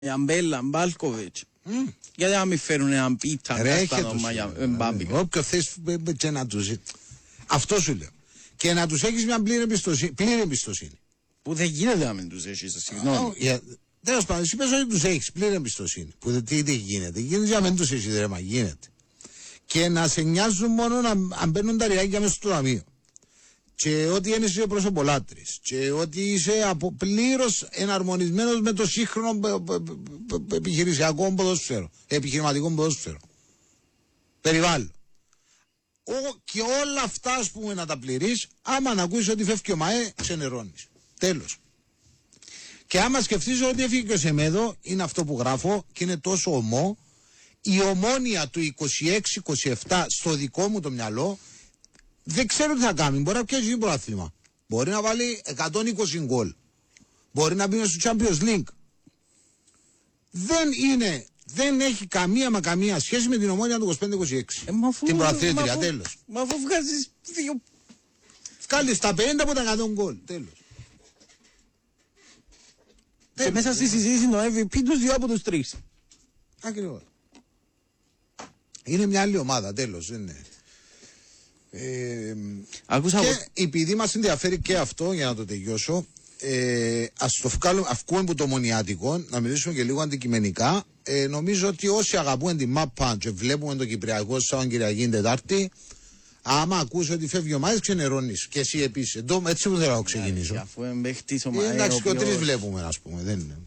Αμπέλα, Μπάλκοβιτς. Γιατί να μην φέρουν έναν πίτα Ρε, στα δώμα για Μπάμπικα. Όποιο θες και να τους... Αυτό σου λέω. Και να τους έχεις μια πλήρη εμπιστοσύνη. Που δεν γίνεται να μην τους έχεις, συγγνώμη. Τέλος πάντων, εσύ πες ότι τους έχεις πλήρη εμπιστοσύνη. Που τι γίνεται. Γίνεται για να μην τους έχεις ρέμα. Γίνεται. Και να σε νοιάζουν μόνο αν μπαίνουν τα ριάκια μέσα στο ταμείο. Και ότι είσαι προσωπολάτρης. Και ότι είσαι πλήρως εναρμονισμένος με το σύγχρονο επιχειρησιακό ποδόσφαιρο. Επιχειρηματικό ποδόσφαιρο. Περιβάλλον. Και όλα αυτά, ας πούμε, να τα πληρείς, άμα να ακούσεις ότι φεύγει ο ΜΑΕ, ξενερώνεις. Τέλος. Και άμα σκεφτείς ότι έφυγε και ο Σεμέδο, είναι αυτό που γράφω και είναι τόσο ομό, η Ομόνοια του 26-27 στο δικό μου το μυαλό, δεν ξέρω τι θα κάνει. Μπορεί να πιέσει πρωτάθλημα. Μπορεί να βάλει 120 γκολ. Μπορεί να μπει στο Champions League. Δεν έχει καμία σχέση με την Ομόνοια του 25-26. Την προαθλήτρια, τέλος. Μα αφού βγάζεις δύο... Βγάλεις τα 50 από τα 100 γκολ, τέλος. Και μέσα στη συζήτηση είναι ο MVP τους 2 από τους 3. Ακριβώς. Είναι μια άλλη ομάδα, τέλος. Είναι. Και επειδή μας ενδιαφέρει και αυτό, για να το τελειώσω, ας το βγούμε από το μονιάτικο, να μιλήσουμε και λίγο αντικειμενικά. Νομίζω ότι όσοι αγαπούν την ΜΑΠΑ και βλέπουμε το Κυπριακό σαν Κυριακή Τετάρτη, άμα ακούς ότι φεύγει ο Μάης, ξενερώνεις. Και εσύ επίσης. Έτσι που θέλω να ξεκινήσω. Αφού εμπαίχτης ο Μάης. Εντάξει, και ο τρεις βλέπουμε, ας πούμε. Δεν είναι.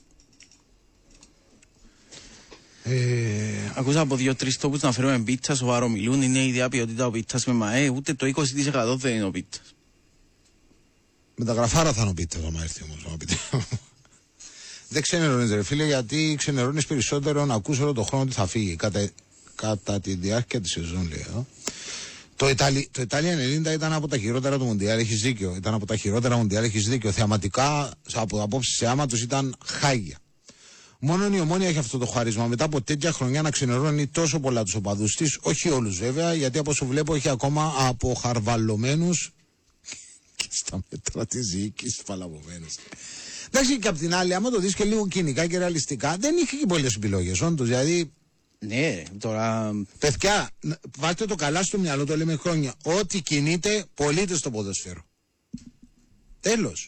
Ακούσα από 2-3 τόπους να φέρουμε πίτσα, σοβαρό μιλούν. Είναι η ίδια ποιότητα ο πίτσας με ΜΑΕ. Ούτε το 20% δεν είναι ο πίτσας. Με τα γραφάρα θα είναι ο πίτσας, άμα έρθει όμως. Δεν ξενερώνεις, ρε φίλε, γιατί ξενερώνεις περισσότερο να ακούς όλο το χρόνο ότι θα φύγει. Κατά τη διάρκεια της σεζόν, λέω. Το Ιταλία 90 ήταν από τα χειρότερα του Μουντιάλ, έχεις δίκιο. Ήταν από τα χειρότερα Μουντιάλ, έχεις δίκιο. Θεαματικά, από απόψεις σε άμα τους ήταν χάγια. Μόνο η Ομόνοια έχει αυτό το χάρισμα. Μετά από τέτοια χρονιά να ξενερώνει τόσο πολλά τους οπαδούς της, όχι όλους βέβαια, γιατί από όσο βλέπω έχει ακόμα αποχαρβαλωμένους και στα μέτρα της διοίκησης παλαβωμένους. Εντάξει, και απ' την άλλη, άμα το δεις και λίγο κοινικά και ρεαλιστικά, δεν είχε και πολλές επιλογές. Όντως, δηλαδή. Ναι, τώρα. Παιδιά, βάλτε το καλά στο μυαλό, το λέμε χρόνια. Ό,τι κινείται, πωλείται στο ποδοσφαίρο. Τέλος.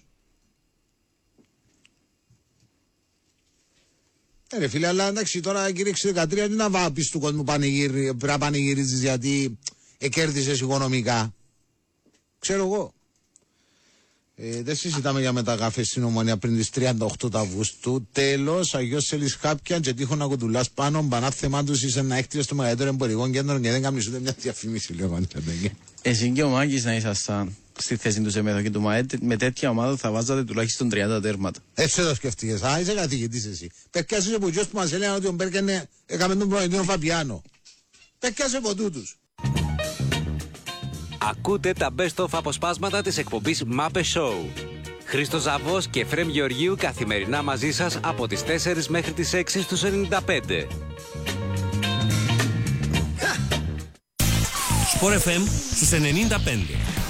Ρε φίλε, αλλά εντάξει, τώρα κύριε 63, τι να βάπεις του κόσμου πρέπει να πανηγυρίζεις γιατί κέρδισες οικονομικά. Ξέρω εγώ. Δεν συζητάμε για μεταγραφές στην Ομονία πριν τις 38 του Αυγούστου. Τέλος, αγιώς θέλεις χάπια και τύχω να κοντουλάς πάνω. Μπανά θεμά τους είσαι να έχτιες στο μεγαλύτερο εμπορικό κέντρο και δεν κάνεις ούτε μια διαφήμιση, λέω. Εσύ και ο Μάκης να ήσασταν στη θέση του Σεμέδο και του ΜΑΕΤ, με τέτοια ομάδα θα βάζατε τουλάχιστον 30 τέρματα. Έτσι το σκεφτείες. Α, είσαι καθηγητής εσύ. Πεκιάσαι από γιος που μας έλεγαν ότι ο Μπέρκεν έκαμε τον προηγούμενο Φαπιάνο. Πεκιάσαι από τούτους. Ακούτε τα best of αποσπάσματα της εκπομπής Μάπε Show. Χρήστος Ζαβός και Φρέμ Γεωργίου καθημερινά μαζί σας από τις 4 μέχρι τις 6 στους 95. Sport FM στους 95.